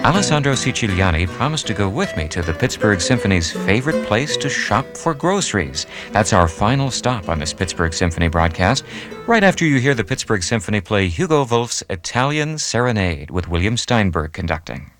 Alessandro Siciliani promised to go with me to the Pittsburgh Symphony's favorite place to shop for groceries. That's our final stop on this Pittsburgh Symphony broadcast, right after you hear the Pittsburgh Symphony play Hugo Wolf's Italian Serenade with William Steinberg conducting.